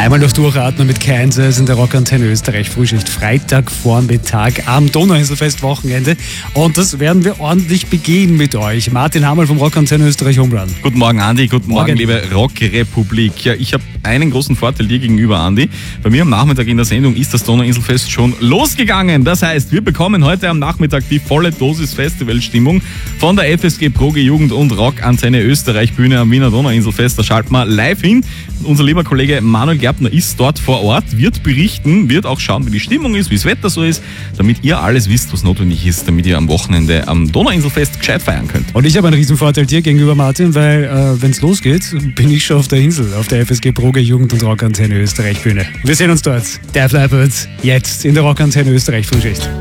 Einmal noch durchatmen mit Kansas in der Rockantenne Österreich Frühschicht. Freitagvormittag am Donauinselfest-Wochenende. Und das werden wir ordentlich begehen mit euch. Martin Hamel vom Rockantenne Österreich Home Run. Guten Morgen, Andi. Guten Morgen, liebe Rockrepublik. Ja, ich habe einen großen Vorteil dir gegenüber, Andi. Bei mir am Nachmittag in der Sendung ist das Donauinselfest schon losgegangen. Das heißt, wir bekommen heute am Nachmittag die volle Dosis Festivalstimmung von der FSG Progi Jugend und Rockantenne Österreich Bühne am Wiener Donauinselfest. Da schalten wir live hin. Unser lieber Kollege Manuel Gerbner ist dort vor Ort, wird berichten, wird auch schauen, wie die Stimmung ist, wie das Wetter so ist, damit ihr alles wisst, was notwendig ist, damit ihr am Wochenende am Donauinselfest gescheit feiern könnt. Und ich habe einen riesen Vorteil dir gegenüber, Martin, weil wenn es losgeht, bin ich schon auf der Insel, auf der FSG Progi Jugend und Rockantenne Österreich Bühne. Wir sehen uns dort. Der Flyboard jetzt in der Rockantenne Österreich Frühschicht.